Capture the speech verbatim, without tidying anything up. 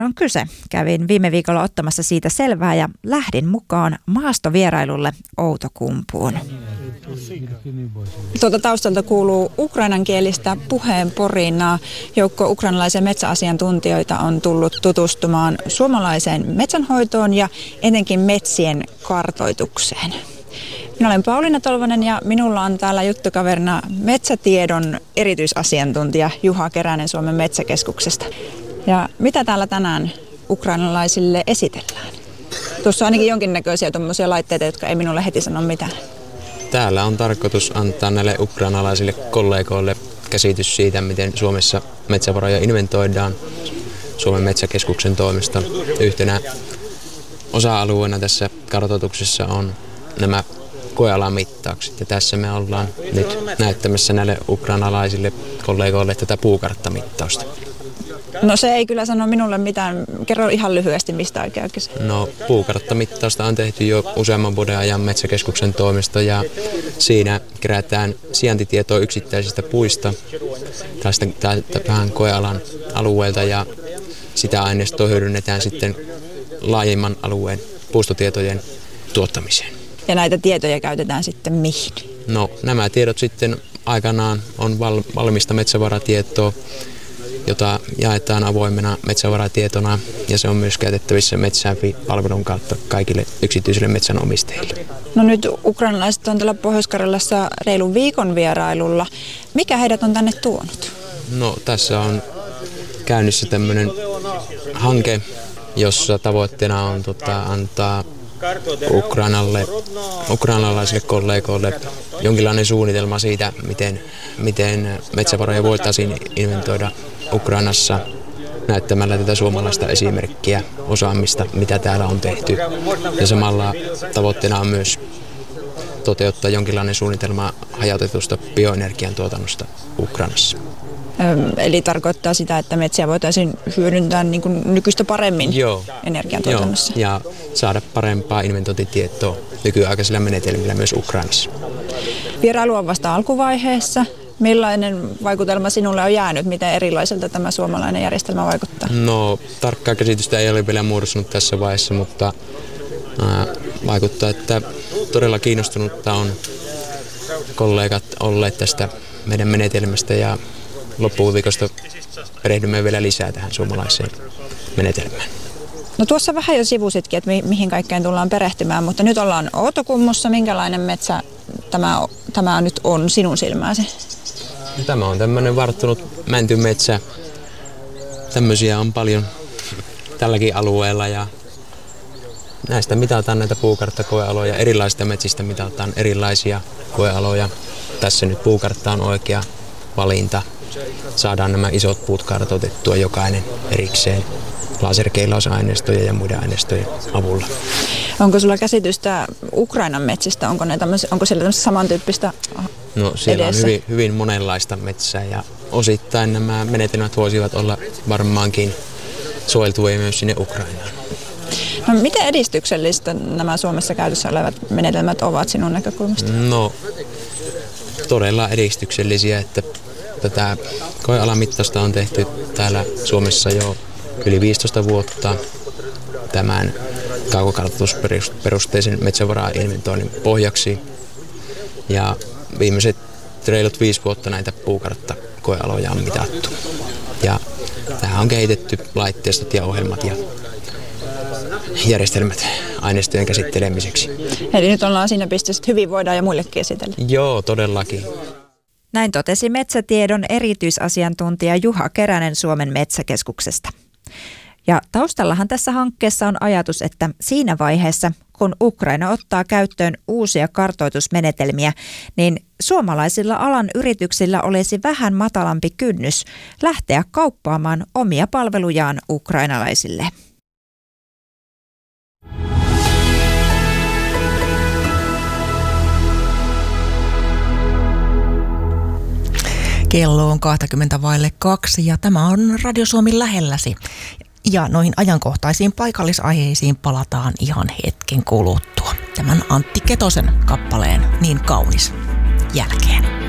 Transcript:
on kyse. Kävin viime viikolla ottamassa siitä selvää ja lähdin mukaan maastovierailulle Outokumpuun. Tuolta taustalta kuuluu ukrainankielistä puheenporinaa. Joukko ukrainalaisia metsäasiantuntijoita on tullut tutustumaan suomalaiseen metsänhoitoon ja etenkin metsien kartoitukseen. Minä olen Pauliina Tolvanen ja minulla on täällä juttukaverina metsätiedon erityisasiantuntija Juha Keränen Suomen metsäkeskuksesta. Ja mitä täällä tänään ukrainalaisille esitellään? Tuossa on ainakin jonkinnäköisiä tuommoisia laitteita, jotka ei minulle heti sano mitään. Täällä on tarkoitus antaa näille ukrainalaisille kollegoille käsitys siitä, miten Suomessa metsävaroja inventoidaan Suomen metsäkeskuksen toimesta. Yhtenä osa-alueena tässä kartoituksessa on nämä koealamittaukset. Ja tässä me ollaan nyt näyttämässä näille ukrainalaisille kollegoille tätä puukarttamittausta. No se ei kyllä sano minulle mitään. Kerro ihan lyhyesti, mistä oikein kyse. No puukarttamittausta on tehty jo useamman vuoden ajan metsäkeskuksen toimesta ja siinä kerätään sijaintitietoa yksittäisistä puista tästä vähän koealan alueelta ja sitä aineistoa hyödynnetään sitten laajemman alueen puustotietojen tuottamiseen. Ja näitä tietoja käytetään sitten mihin? No nämä tiedot sitten aikanaan on val- valmista metsävaratietoa, jota jaetaan avoimena metsävaratietona ja se on myös käytettävissä Metsäfi-palvelun kautta kaikille yksityisille metsänomistajille. No nyt ukrainalaiset on täällä Pohjois-Karjalassa reilun viikon vierailulla. Mikä heidät on tänne tuonut? No tässä on käynnissä tämmöinen hanke, jossa tavoitteena on tota, antaa Ukrainalle, ukrainalaisille kollegoille jonkinlainen suunnitelma siitä, miten, miten metsävaroja voitaisiin inventoida Ukrainassa näyttämällä tätä suomalaista esimerkkiä, osaamista, mitä täällä on tehty. Ja samalla tavoitteena on myös toteuttaa jonkinlainen suunnitelma hajautetusta bioenergian tuotannosta Ukrainassa. Eli tarkoittaa sitä, että metsiä voitaisiin hyödyntää niin kuin nykyistä paremmin Joo. energiantuotannossa. Joo. Ja saada parempaa inventointitietoa nykyaikaisilla menetelmillä myös Ukrainassa. Vierailu on vasta alkuvaiheessa. Millainen vaikutelma sinulle on jäänyt? Miten erilaiselta tämä suomalainen järjestelmä vaikuttaa? No tarkkaa käsitystä ei ole vielä muodostunut tässä vaiheessa, mutta ää, vaikuttaa, että todella kiinnostunutta on kollegat olleet tästä meidän menetelmästä ja loppuviikosta perehdymme vielä lisää tähän suomalaiseen menetelmään. No tuossa vähän jo sivusitkin, että mi- mihin kaikkeen tullaan perehtymään, mutta nyt ollaan Outokummussa. Minkälainen metsä tämä, tämä nyt on sinun silmääsi? No, tämä on tämmöinen varttunut mäntymetsä. Tämmöisiä on paljon tälläkin alueella ja näistä mitataan näitä puukarttakoealoja. Erilaisista metsistä mitataan erilaisia koealoja. Tässä nyt puukartta on oikea valinta. Saadaan nämä isot puut kartoitettua jokainen erikseen laserkeilausaineistojen ja muiden aineistojen avulla. Onko sulla käsitystä Ukrainan metsistä? Onko, ne tämmöis, onko siellä tämmöistä samantyyppistä No siellä edessä? on hyvin, hyvin monenlaista metsää ja osittain nämä menetelmät voisivat olla varmaankin suojeltuja myös sinne Ukrainaan. No, miten edistyksellistä nämä Suomessa käytössä olevat menetelmät ovat sinun näkökulmasta? No todella edistyksellisiä, että tätä koealamittausta on tehty täällä Suomessa jo yli viisitoista vuotta tämän kaukokartoitusperusteisen metsävara-inventoinnin pohjaksi. Ja viimeiset reilut viisi vuotta näitä puukarttakoealoja on mitattu. Ja tähän on kehitetty laitteistot ja ohjelmat ja järjestelmät aineistojen käsittelemiseksi. Eli nyt ollaan siinä pisteessä, että hyvin voidaan ja muillekin esitellä. Joo, todellakin. Näin totesi metsätiedon erityisasiantuntija Juha Keränen Suomen metsäkeskuksesta. Ja taustallahan tässä hankkeessa on ajatus, että siinä vaiheessa, kun Ukraina ottaa käyttöön uusia kartoitusmenetelmiä, niin suomalaisilla alan yrityksillä olisi vähän matalampi kynnys lähteä kauppaamaan omia palvelujaan ukrainalaisille. Kello on kaksikymmentä vaille kaksi ja tämä on Radio Suomi lähelläsi. Ja noihin ajankohtaisiin paikallisaiheisiin palataan ihan hetken kuluttua. Tämän Antti Ketosen kappaleen Niin kaunis jälkeen.